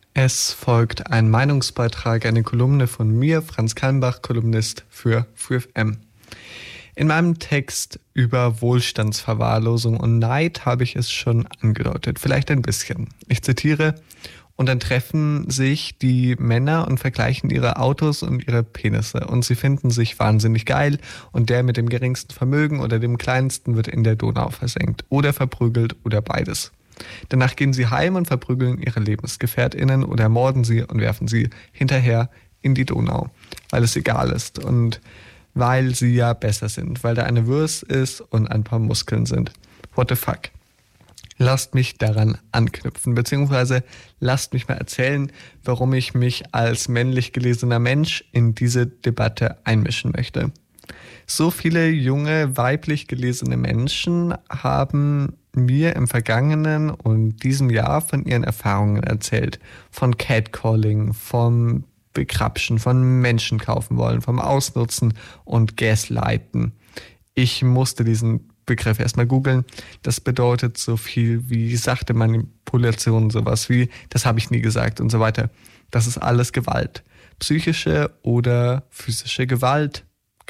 Es folgt ein Meinungsbeitrag, eine Kolumne von mir, Franz Kalmbach, Kolumnist für FreeFM. In meinem Text über Wohlstandsverwahrlosung und Neid habe ich es schon angedeutet, vielleicht ein bisschen. Ich zitiere: Und dann treffen sich die Männer und vergleichen ihre Autos und ihre Penisse. Und sie finden sich wahnsinnig geil. Und der mit dem geringsten Vermögen oder dem kleinsten wird in der Donau versenkt. Oder verprügelt oder beides. Danach gehen sie heim und verprügeln ihre LebensgefährtInnen oder ermorden sie und werfen sie hinterher in die Donau. Weil es egal ist und weil sie ja besser sind. Weil da eine Wurst ist und ein paar Muskeln sind. What the fuck? Lasst mich daran anknüpfen, beziehungsweise lasst mich mal erzählen, warum ich mich als männlich gelesener Mensch in diese Debatte einmischen möchte. So viele junge, weiblich gelesene Menschen haben mir im vergangenen und diesem Jahr von ihren Erfahrungen erzählt. Von Catcalling, vom Begrapschen, von Menschen kaufen wollen, vom Ausnutzen und Gaslighten. Ich musste diesen Begriff erstmal googeln. Das bedeutet so viel wie sachte Manipulation, sowas wie das habe ich nie gesagt und so weiter. Das ist alles Gewalt. Psychische oder physische Gewalt.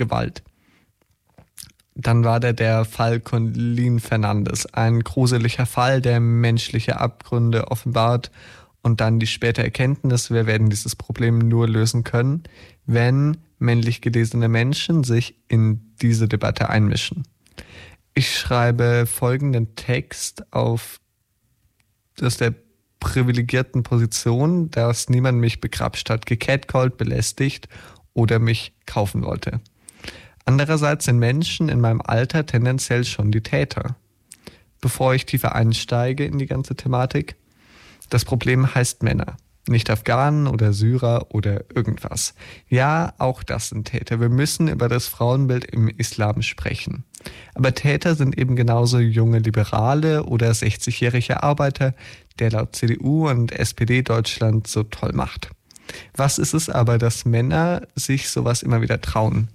Dann war der Fall Colleen Fernandes. Ein gruseliger Fall, der menschliche Abgründe offenbart. Und dann die späte Erkenntnis, wir werden dieses Problem nur lösen können, wenn männlich gelesene Menschen sich in diese Debatte einmischen. Ich schreibe folgenden Text aus der privilegierten Position, dass niemand mich begrapscht hat, gecatcallt, belästigt oder mich kaufen wollte. Andererseits sind Menschen in meinem Alter tendenziell schon die Täter. Bevor ich tiefer einsteige in die ganze Thematik, das Problem heißt Männer, nicht Afghanen oder Syrer oder irgendwas. Ja, auch das sind Täter. Wir müssen über das Frauenbild im Islam sprechen. Aber Täter sind eben genauso junge Liberale oder 60-jährige Arbeiter, der laut CDU und SPD Deutschland so toll macht. Was ist es aber, dass Männer sich sowas immer wieder trauen?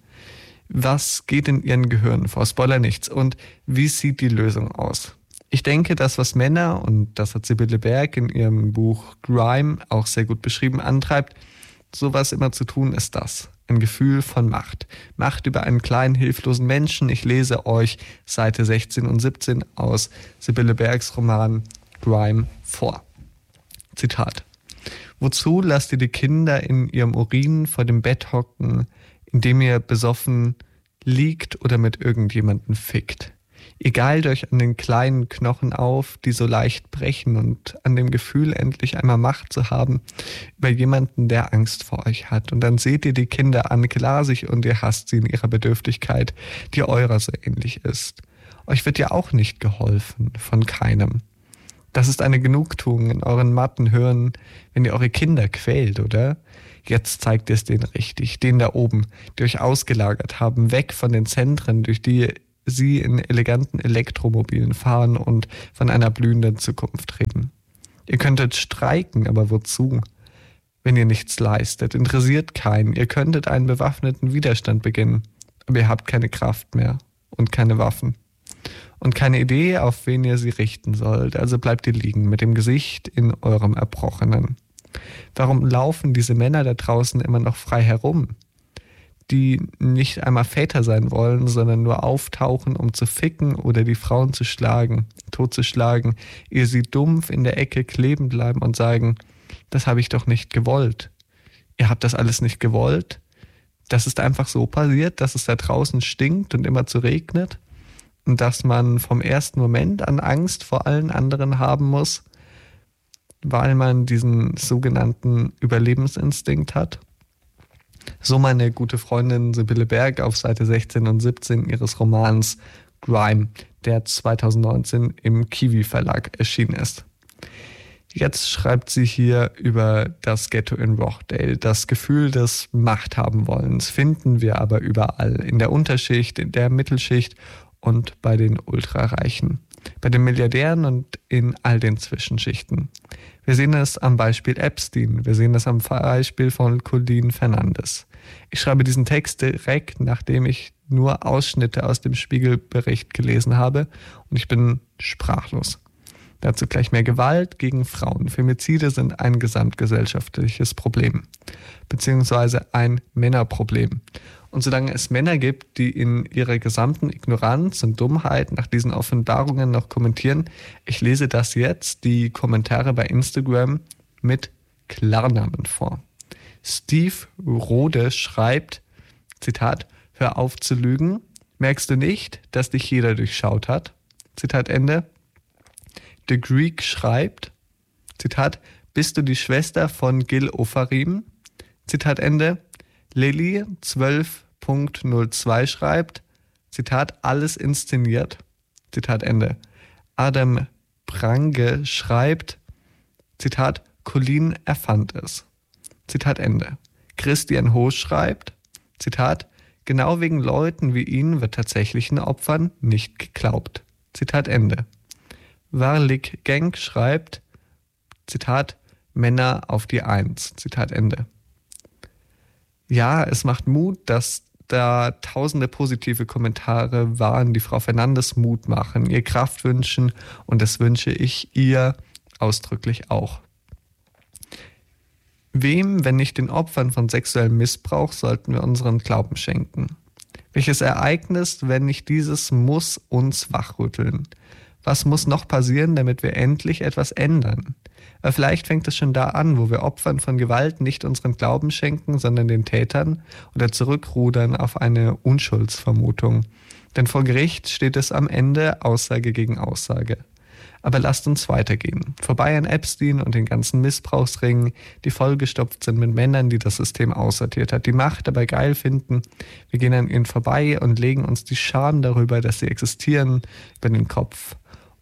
Was geht in ihren Gehirnen vor? Spoiler nichts. Und wie sieht die Lösung aus? Ich denke, das, was Männer, und das hat Sibylle Berg in ihrem Buch Grime auch sehr gut beschrieben, antreibt, sowas immer zu tun, ist das. Ein Gefühl von Macht. Macht über einen kleinen, hilflosen Menschen. Ich lese euch Seite 16 und 17 aus Sibylle Bergs Roman Grime vor. Zitat: Wozu lasst ihr die Kinder in ihrem Urin vor dem Bett hocken, indem ihr besoffen liegt oder mit irgendjemandem fickt? Ihr geilt euch an den kleinen Knochen auf, die so leicht brechen, und an dem Gefühl, endlich einmal Macht zu haben über jemanden, der Angst vor euch hat. Und dann seht ihr die Kinder an, glasig, und ihr hasst sie in ihrer Bedürftigkeit, die eurer so ähnlich ist. Euch wird ja auch nicht geholfen, von keinem. Das ist eine Genugtuung in euren matten Hirnen, wenn ihr eure Kinder quält, oder? Jetzt zeigt ihr es denen richtig, denen da oben, die euch ausgelagert haben, weg von den Zentren, durch die sie in eleganten Elektromobilen fahren und von einer blühenden Zukunft reden. Ihr könntet streiken, aber wozu? Wenn ihr nichts leistet, interessiert keinen. Ihr könntet einen bewaffneten Widerstand beginnen, aber ihr habt keine Kraft mehr und keine Waffen. Und keine Idee, auf wen ihr sie richten sollt, also bleibt ihr liegen mit dem Gesicht in eurem Erbrochenen. Warum laufen diese Männer da draußen immer noch frei herum, die nicht einmal Väter sein wollen, sondern nur auftauchen, um zu ficken oder die Frauen zu schlagen, totzuschlagen, ehe sie dumpf in der Ecke kleben bleiben und sagen, das habe ich doch nicht gewollt. Ihr habt das alles nicht gewollt? Das ist einfach so passiert, dass es da draußen stinkt und immer zu regnet? Und dass man vom ersten Moment an Angst vor allen anderen haben muss, weil man diesen sogenannten Überlebensinstinkt hat? So meine gute Freundin Sibylle Berg auf Seite 16 und 17 ihres Romans Grime, der 2019 im Kiwi Verlag erschienen ist. Jetzt schreibt sie hier über das Ghetto in Rochdale. Das Gefühl des Machthabenwollens finden wir aber überall. In der Unterschicht, in der Mittelschicht und bei den Ultrareichen. Bei den Milliardären und in all den Zwischenschichten. Wir sehen es am Beispiel Epstein, wir sehen es am Beispiel von Colleen Fernandes. Ich schreibe diesen Text direkt, nachdem ich nur Ausschnitte aus dem Spiegelbericht gelesen habe, und ich bin sprachlos. Dazu gleich mehr Gewalt gegen Frauen. Femizide sind ein gesamtgesellschaftliches Problem, beziehungsweise ein Männerproblem. Und solange es Männer gibt, die in ihrer gesamten Ignoranz und Dummheit nach diesen Offenbarungen noch kommentieren, ich lese das jetzt, die Kommentare bei Instagram mit Klarnamen vor. Steve Rode schreibt, Zitat, hör auf zu lügen, merkst du nicht, dass dich jeder durchschaut hat? Zitat Ende. The Greek schreibt, Zitat, bist du die Schwester von Gil Ofarim? Zitat Ende. Lilly 12.02 schreibt, Zitat, alles inszeniert. Zitat Ende. Adam Prange schreibt, Zitat, Colin erfand es. Zitat Ende. Christian Ho schreibt, Zitat, genau wegen Leuten wie ihnen wird tatsächlichen Opfern nicht geglaubt. Zitat Ende. Warlik Genk schreibt, Zitat, Männer auf die Eins. Zitat Ende. Ja, es macht Mut, dass da tausende positive Kommentare waren, die Frau Fernandes Mut machen, ihr Kraft wünschen, und das wünsche ich ihr ausdrücklich auch. Wem, wenn nicht den Opfern von sexuellem Missbrauch, sollten wir unseren Glauben schenken? Welches Ereignis, wenn nicht dieses, muss uns wachrütteln? Was muss noch passieren, damit wir endlich etwas ändern? Aber vielleicht fängt es schon da an, wo wir Opfern von Gewalt nicht unseren Glauben schenken, sondern den Tätern, oder zurückrudern auf eine Unschuldsvermutung. Denn vor Gericht steht es am Ende Aussage gegen Aussage. Aber lasst uns weitergehen. Vorbei an Epstein und den ganzen Missbrauchsringen, die vollgestopft sind mit Männern, die das System aussortiert hat, die Macht dabei geil finden. Wir gehen an ihnen vorbei und legen uns die Scham darüber, dass sie existieren, über den Kopf.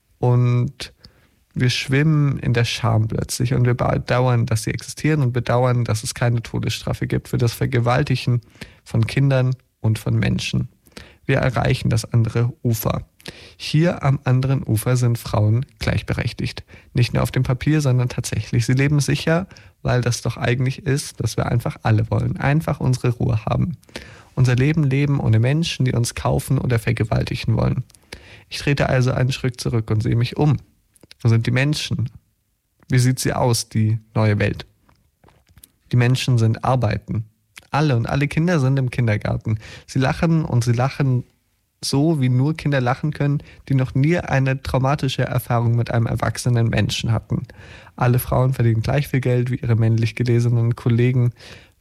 Und wir schwimmen in der Scham plötzlich und wir bedauern, dass sie existieren, und bedauern, dass es keine Todesstrafe gibt für das Vergewaltigen von Kindern und von Menschen. Wir erreichen das andere Ufer. Hier am anderen Ufer sind Frauen gleichberechtigt. Nicht nur auf dem Papier, sondern tatsächlich. Sie leben sicher, weil das doch eigentlich ist, dass wir einfach alle wollen. Einfach unsere Ruhe haben. Unser Leben leben ohne Menschen, die uns kaufen oder vergewaltigen wollen. Ich trete also einen Schritt zurück und sehe mich um. Wo sind die Menschen? Wie sieht sie aus, die neue Welt? Die Menschen sind arbeiten. Alle Kinder sind im Kindergarten. Sie lachen, und sie lachen so, wie nur Kinder lachen können, die noch nie eine traumatische Erfahrung mit einem erwachsenen Menschen hatten. Alle Frauen verdienen gleich viel Geld wie ihre männlich gelesenen Kollegen,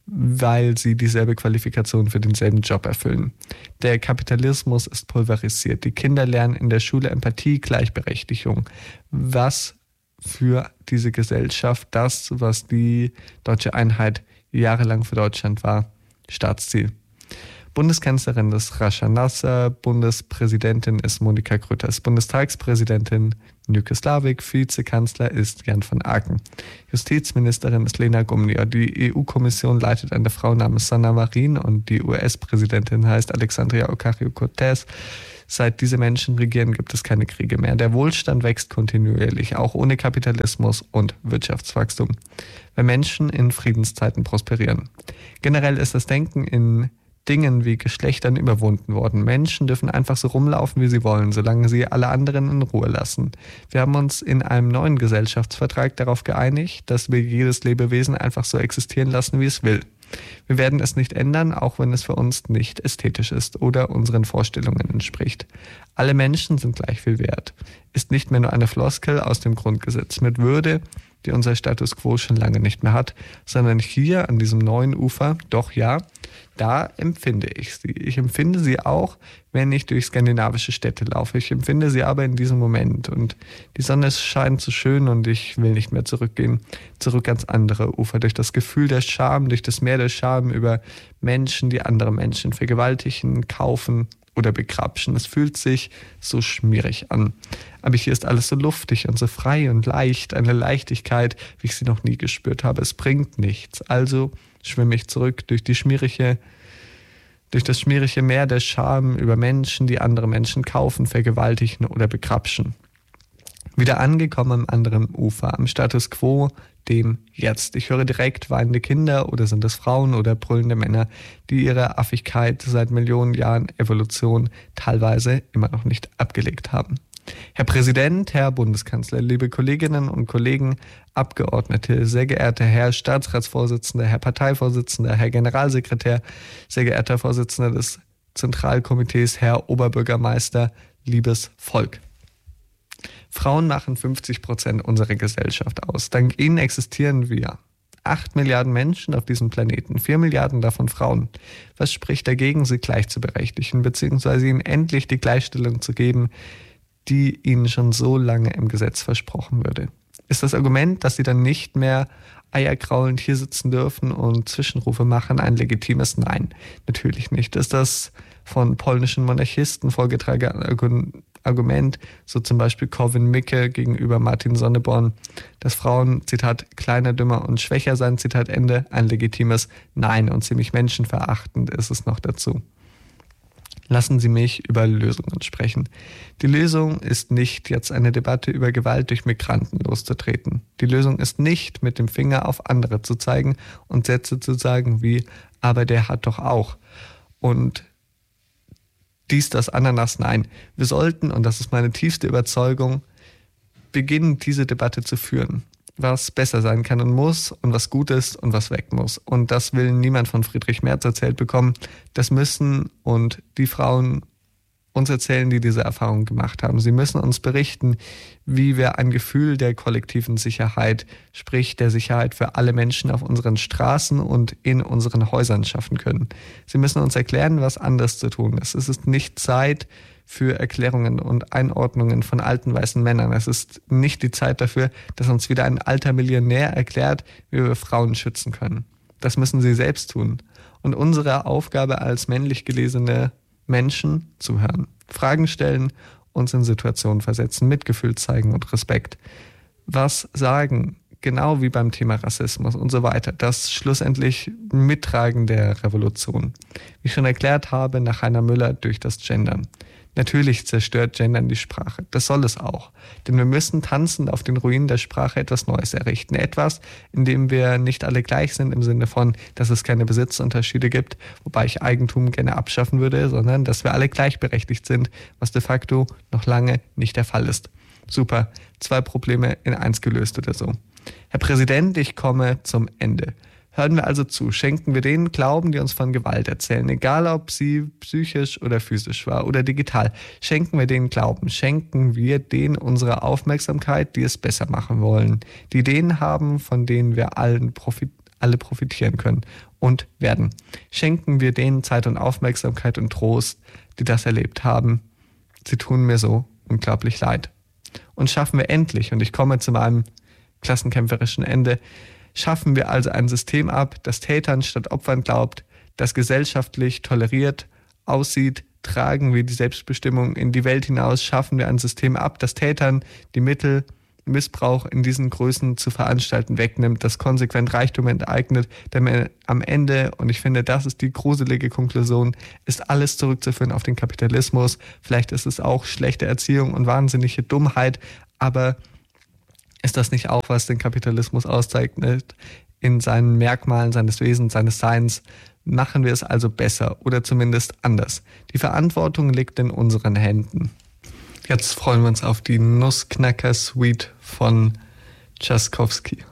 weil sie dieselbe Qualifikation für denselben Job erfüllen. Der Kapitalismus ist pulverisiert. Die Kinder lernen in der Schule Empathie, Gleichberechtigung. Was für diese Gesellschaft das, was die deutsche Einheit jahrelang für Deutschland war, Staatsziel. Bundeskanzlerin ist Rascha Nasser, Bundespräsidentin ist Monika Grütters, Bundestagspräsidentin Nüke Slavik, Vizekanzler ist Jan van Aken, Justizministerin ist Lena Gumnier, die EU-Kommission leitet eine Frau namens Sanna Marin und die US-Präsidentin heißt Alexandria Ocasio-Cortez. Seit diese Menschen regieren, gibt es keine Kriege mehr. Der Wohlstand wächst kontinuierlich, auch ohne Kapitalismus und Wirtschaftswachstum, weil Menschen in Friedenszeiten prosperieren. Generell ist das Denken in Dingen wie Geschlechtern überwunden worden. Menschen dürfen einfach so rumlaufen, wie sie wollen, solange sie alle anderen in Ruhe lassen. Wir haben uns in einem neuen Gesellschaftsvertrag darauf geeinigt, dass wir jedes Lebewesen einfach so existieren lassen, wie es will. Wir werden es nicht ändern, auch wenn es für uns nicht ästhetisch ist oder unseren Vorstellungen entspricht. Alle Menschen sind gleich viel wert. Ist nicht mehr nur eine Floskel aus dem Grundgesetz mit Würde, die unser Status quo schon lange nicht mehr hat, sondern hier an diesem neuen Ufer, doch ja, da empfinde ich sie. Ich empfinde sie auch, wenn ich durch skandinavische Städte laufe. Ich empfinde sie aber in diesem Moment. Und die Sonne scheint so schön und ich will nicht mehr zurückgehen. Zurück ans andere Ufer. Durch das Gefühl der Scham, durch das Meer der Scham über Menschen, die andere Menschen vergewaltigen, kaufen oder begrapschen. Es fühlt sich so schmierig an. Aber hier ist alles so luftig und so frei und leicht. Eine Leichtigkeit, wie ich sie noch nie gespürt habe. Es bringt nichts. Also schwimme ich zurück durch das schmierige Meer der Scham über Menschen, die andere Menschen kaufen, vergewaltigen oder begrapschen. Wieder angekommen am anderen Ufer, am Status quo, dem Jetzt. Ich höre direkt weinende Kinder, oder sind es Frauen oder brüllende Männer, die ihre Affigkeit seit Millionen Jahren Evolution teilweise immer noch nicht abgelegt haben. Herr Präsident, Herr Bundeskanzler, liebe Kolleginnen und Kollegen, Abgeordnete, sehr geehrter Herr Staatsratsvorsitzender, Herr Parteivorsitzender, Herr Generalsekretär, sehr geehrter Vorsitzender des Zentralkomitees, Herr Oberbürgermeister, liebes Volk. Frauen machen 50% unserer Gesellschaft aus. Dank ihnen existieren wir. 8 Milliarden Menschen auf diesem Planeten, 4 Milliarden davon Frauen. Was spricht dagegen, sie gleichzuberechtigen, beziehungsweise ihnen endlich die Gleichstellung zu geben, die ihnen schon so lange im Gesetz versprochen würde? Ist das Argument, dass sie dann nicht mehr eierkraulend hier sitzen dürfen und Zwischenrufe machen, ein legitimes? Nein, natürlich nicht. Ist das von polnischen Monarchisten vorgetragene Argument, so zum Beispiel Korwin Mikke gegenüber Martin Sonneborn, dass Frauen, Zitat, kleiner, dümmer und schwächer seien, Zitat Ende, ein legitimes? Nein, und ziemlich menschenverachtend ist es noch dazu. Lassen Sie mich über Lösungen sprechen. Die Lösung ist nicht, jetzt eine Debatte über Gewalt durch Migranten loszutreten. Die Lösung ist nicht, mit dem Finger auf andere zu zeigen und Sätze zu sagen wie, aber der hat doch auch. Und dies, das, Ananas, nein. Wir sollten, und das ist meine tiefste Überzeugung, beginnen, diese Debatte zu führen. Was besser sein kann und muss und was gut ist und was weg muss. Und das will niemand von Friedrich Merz erzählt bekommen. Das müssen und die Frauen uns erzählen, die diese Erfahrung gemacht haben. Sie müssen uns berichten, wie wir ein Gefühl der kollektiven Sicherheit, sprich der Sicherheit für alle Menschen auf unseren Straßen und in unseren Häusern schaffen können. Sie müssen uns erklären, was anders zu tun ist. Es ist nicht Zeit für Erklärungen und Einordnungen von alten weißen Männern. Es ist nicht die Zeit dafür, dass uns wieder ein alter Millionär erklärt, wie wir Frauen schützen können. Das müssen sie selbst tun. Und unsere Aufgabe als männlich gelesene Menschen zuhören, Fragen stellen, uns in Situationen versetzen, Mitgefühl zeigen und Respekt. Was sagen, genau wie beim Thema Rassismus und so weiter, das schlussendlich Mittragen der Revolution. Wie ich schon erklärt habe, nach Heiner Müller durch das Gendern. Natürlich zerstört Gendern die Sprache. Das soll es auch. Denn wir müssen tanzend auf den Ruinen der Sprache etwas Neues errichten. Etwas, in dem wir nicht alle gleich sind im Sinne von, dass es keine Besitzunterschiede gibt, wobei ich Eigentum gerne abschaffen würde, sondern dass wir alle gleichberechtigt sind, was de facto noch lange nicht der Fall ist. Super, 2 Probleme in 1 gelöst oder so. Herr Präsident, ich komme zum Ende. Hören wir also zu, schenken wir denen Glauben, die uns von Gewalt erzählen, egal ob sie psychisch oder physisch war oder digital. Schenken wir denen Glauben, schenken wir denen unsere Aufmerksamkeit, die es besser machen wollen, die Ideen haben, von denen wir alle profitieren können und werden. Schenken wir denen Zeit und Aufmerksamkeit und Trost, die das erlebt haben. Sie tun mir so unglaublich leid. Und schaffen wir endlich, und ich komme zu meinem klassenkämpferischen Ende, schaffen wir also ein System ab, das Tätern statt Opfern glaubt, das gesellschaftlich toleriert aussieht, tragen wir die Selbstbestimmung in die Welt hinaus, schaffen wir ein System ab, das Tätern die Mittel, Missbrauch in diesen Größen zu veranstalten wegnimmt, das konsequent Reichtum enteignet, denn am Ende, und ich finde, das ist die gruselige Konklusion, ist alles zurückzuführen auf den Kapitalismus. Vielleicht ist es auch schlechte Erziehung und wahnsinnige Dummheit, aber ist das nicht auch, was den Kapitalismus auszeichnet in seinen Merkmalen, seines Wesens, seines Seins? Machen wir es also besser oder zumindest anders. Die Verantwortung liegt in unseren Händen. Jetzt freuen wir uns auf die Nussknacker-Suite von Tschaikowski.